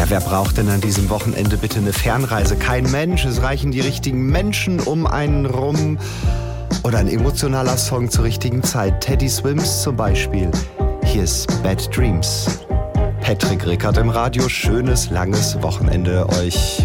Ja, wer braucht denn an diesem Wochenende bitte eine Fernreise? Kein Mensch, es reichen die richtigen Menschen um einen rum. Oder ein emotionaler Song zur richtigen Zeit. Teddy Swims zum Beispiel. Hier ist Bad Dreams. Patrick Rickert im Radio. Schönes, langes Wochenende euch.